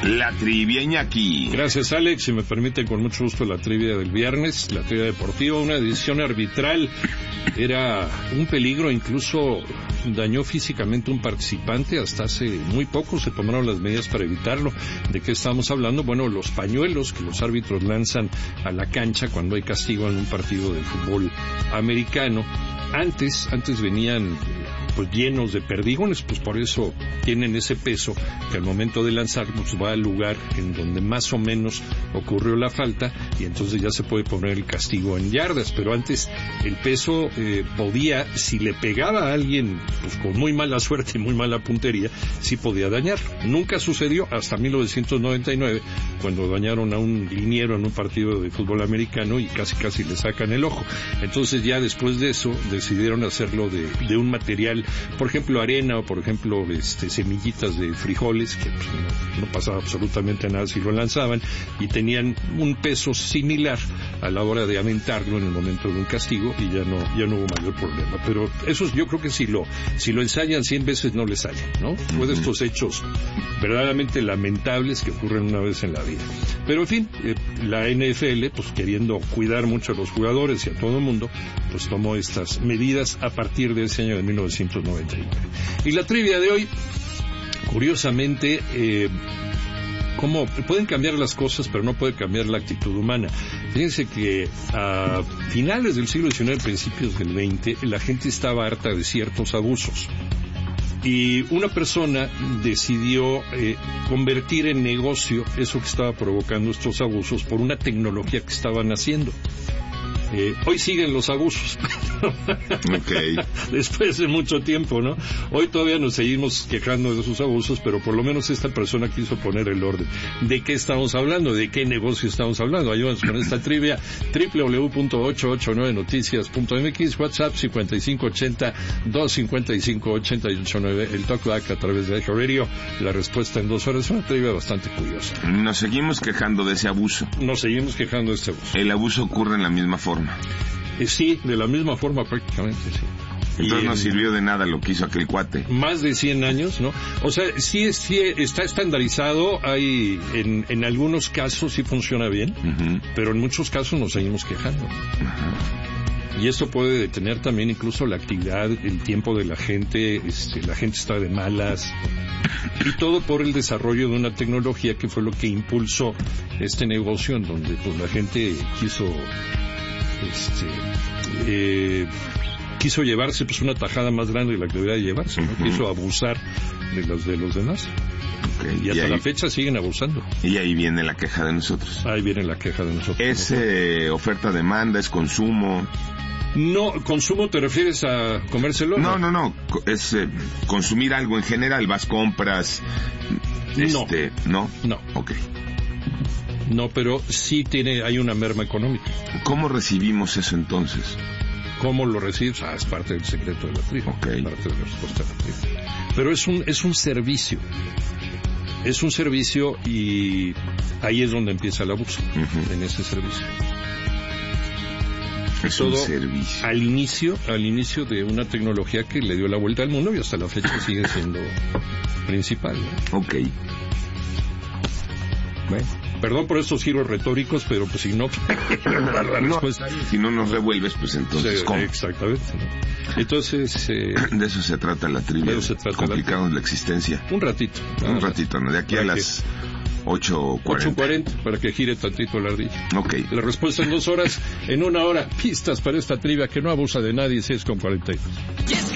La trivia, Iñaki. Gracias, Alex. Si me permiten, con mucho gusto, la trivia del viernes, la trivia deportiva, una decisión arbitral. Era un peligro, incluso dañó físicamente un participante. Hasta hace muy poco se tomaron las medidas para evitarlo. ¿De qué estamos hablando? Bueno, los pañuelos que los árbitros lanzan a la cancha cuando hay castigo en un partido de fútbol americano. Antes venían pues llenos de perdigones, pues por eso tienen ese peso que al momento de lanzar pues va al lugar en donde más o menos ocurrió la falta y entonces ya se puede poner el castigo en yardas, pero antes el peso podía, si le pegaba a alguien pues con muy mala suerte y muy mala puntería, sí podía dañar. Nunca sucedió hasta 1999 cuando dañaron a un liniero en un partido de fútbol americano y casi le sacan el ojo. Entonces ya después de eso decidieron hacerlo de un material, por ejemplo arena o por ejemplo semillitas de frijoles, que pues, no pasaba absolutamente nada si lo lanzaban, y tenían un peso similar a la hora de aventarlo en el momento de un castigo y ya no hubo mayor problema. Pero eso yo creo que si lo ensayan 100 veces no les sale, ¿no? Fue de estos hechos verdaderamente lamentables que ocurren una vez en la vida. Pero en fin, la NFL, pues queriendo cuidar mucho a los jugadores y a todo el mundo, pues tomó estas medidas a partir de ese año de 1999. Y la trivia de hoy, curiosamente, cómo pueden cambiar las cosas, pero no puede cambiar la actitud humana. Fíjense que a finales del siglo XIX, principios del XX, la gente estaba harta de ciertos abusos. Y una persona decidió convertir en negocio eso que estaba provocando estos abusos por una tecnología que estaban haciendo. Hoy siguen los abusos. Okay. Después de mucho tiempo, ¿no? Hoy todavía nos seguimos quejando de esos abusos, pero por lo menos esta persona quiso poner el orden. ¿De qué estamos hablando? ¿De qué negocio estamos hablando? Ayúdanos con esta trivia. www.889noticias.mx, WhatsApp 5580-255-889, el talkback a través de Echo Radio. La respuesta en 2 horas. Una trivia bastante curiosa. Nos seguimos quejando de ese abuso. El abuso ocurre en la misma forma. Sí, de la misma forma prácticamente, sí. Entonces no sirvió de nada lo que hizo aquel cuate. Más de 100 años, ¿no? O sea, sí está estandarizado, hay en algunos casos sí funciona bien, pero en muchos casos nos seguimos quejando. Y esto puede detener también incluso la actividad, el tiempo de la gente está de malas, y todo por el desarrollo de una tecnología que fue lo que impulsó este negocio, en donde pues la gente quiso llevarse pues una tajada más grande de la que debería llevarse, ¿no? Quiso abusar de los demás. Okay. Y hasta la fecha siguen abusando. Y ahí viene la queja de nosotros. ¿Es oferta-demanda? ¿Es consumo? No, ¿consumo te refieres a comérselo? No. Es consumir algo en general. Vas, compras. ¿No? No. Ok. No, pero sí hay una merma económica. ¿Cómo recibimos eso entonces? ¿Cómo lo recibes? Es parte del secreto de la trivia. Okay. Parte de la respuesta de la trivia. Pero es un servicio. Es un servicio y ahí es donde empieza el abuso, en ese servicio. Es todo un servicio. Al inicio de una tecnología que le dio la vuelta al mundo y hasta la fecha sigue siendo principal, ¿no? Ok. Bueno. Perdón por estos giros retóricos, pero pues si no, si no nos revuelves, pues entonces ¿cómo? Exactamente, ¿no? Entonces de eso se trata la trivia. Complicado la existencia. Un ratito, ¿no? De aquí a las 8:40 para que gire tantito la ardilla. Ok. La respuesta en 2 horas. En 1 hora, pistas para esta trivia que no abusa de nadie. 6:42.